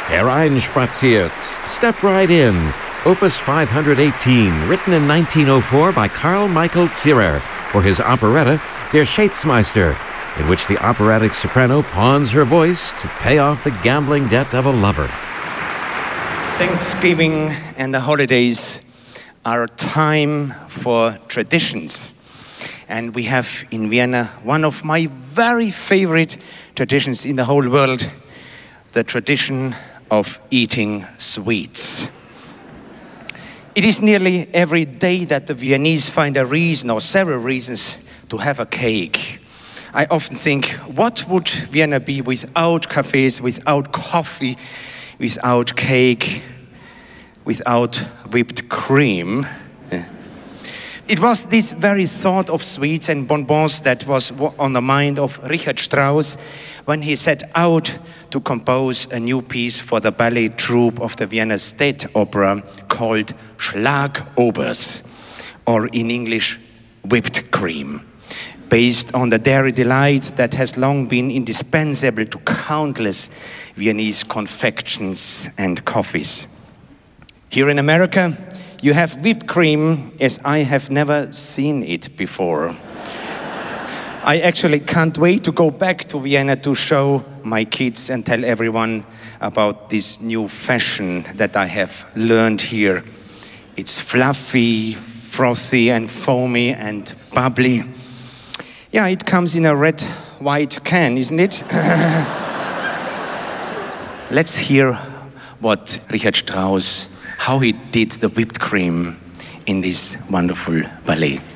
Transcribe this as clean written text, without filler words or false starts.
Hereinspaziert, Step Right In, Opus 518, written in 1904 by Carl Michael Zierer for his operetta Der Schatzmeister, in which the operatic soprano pawns her voice to pay off the gambling debt of a lover. Thanksgiving and the holidays are a time for traditions. And we have in Vienna one of my very favorite traditions in the whole world, the tradition of eating sweets. It is nearly every day that the Viennese find a reason or several reasons to have a cake. I often think, what would Vienna be without cafes, without coffee, without cake, without whipped cream? It was this very thought of sweets and bonbons that was on the mind of Richard Strauss when he set out to compose a new piece for the ballet troupe of the Vienna State Opera called Schlagobers, or in English, whipped cream, based on the dairy delight that has long been indispensable to countless Viennese confections and coffees. Here in America, you have whipped cream as I have never seen it before. I actually can't wait to go back to Vienna to show my kids and tell everyone about this new fashion that I have learned here. It's fluffy, frothy and foamy and bubbly. Yeah, it comes in a red, white can, isn't it? Let's hear what Richard Strauss, how he did the whipped cream in this wonderful ballet.